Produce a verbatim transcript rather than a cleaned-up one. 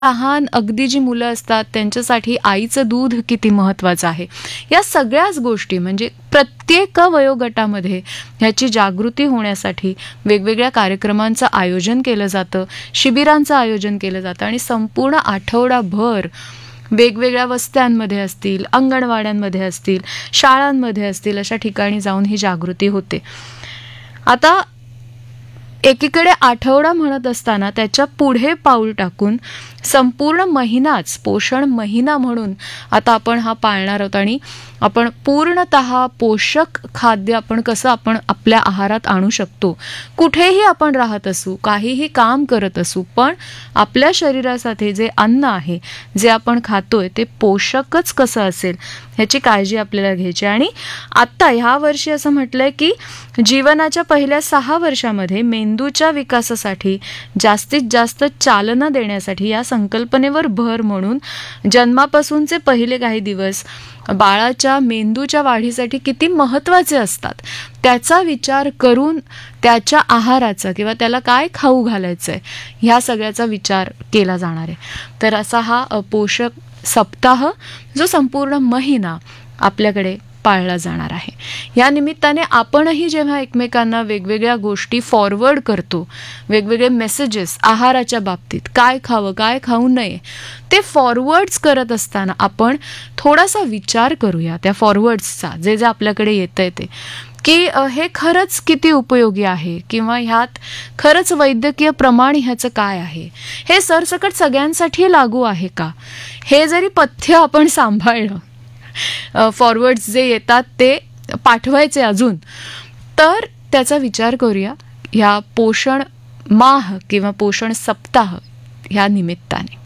लहान अगदी जी मुलं असतात त्यांच्यासाठी आईचं दूध किती महत्त्वाचं आहे, या सगळ्याच गोष्टी म्हणजे प्रत्येक वयोगटामध्ये ह्याची जागृती होण्यासाठी वेगवेगळ्या कार्यक्रमांचं आयोजन केलं जातं, शिबिरांचं आयोजन केलं जातं आणि संपूर्ण आठवडाभर वेगवेगळ्या वस्त्यांमध्ये असतील, अंगणवाड्यांमध्ये असतील, शाळांमध्ये असतील, अशा ठिकाणी जाऊन ही जागृती होते. आता एकीकडे आठवडा म्हणत असताना त्याच्या पुढे पाऊल टाकून संपूर्ण महिनाच पोषण महिना म्हणून आता आपण हा पाळणार आहोत आणि आपण पूर्णतः पोषक खाद्य आपण कसं आपण आपल्या आहारात आणू शकतो. कुठेही आपण राहत असू, काहीही काम करत असू, पण आपल्या शरीरासाठी जे अन्न आहे, जे आपण खातोय ते पोषकच कसं असेल ह्याची काळजी आपल्याला घ्यायची. आणि आत्ता ह्या वर्षी असं म्हटलंय की जीवनाच्या पहिल्या सहा वर्षामध्ये मेंदूच्या विकासासाठी जास्तीत जास्त चालना देण्यासाठी या संकल्पनेवर भर म्हणून जन्मापासूनचे पहिले काही दिवस बाळाच्या मेंदूच्या वाढीसाठी किती महत्त्वाचे असतात त्याचा विचार करून त्याच्या आहाराचा किंवा त्याला काय खाऊ घालायचं आहे ह्या सगळ्याचा विचार केला जाणार आहे. तर असा हा पोषक सप्ताह जो संपूर्ण महिना आपल्याकडे पाळला जाणार आहे. या निमित्ताने आपणही जेव्हा एकमेकांना वेगवेगळ्या गोष्टी फॉरवर्ड करतो, वेगवेगळे मेसेजेस आहाराच्या बाबतीत काय खावं काय खाऊ नये ते फॉरवर्ड्स करत असताना आपण थोडासा विचार करूया त्या फॉरवर्ड्सचा, जे जे आपल्याकडे येतंय ते, की हे खरंच किती उपयोगी आहे किंवा ह्यात खरंच वैद्यकीय प्रमाण ह्याचं काय आहे, हे सरसकट सगळ्यांसाठी लागू आहे का, हे जरी पथ्य आपण सांभाळलं, फॉरवर्ड्स जे येतात ते पाठवायचे अजून, तर त्याचा विचार करूया ह्या पोषण माह किंवा पोषण सप्ताह ह्या निमित्ताने.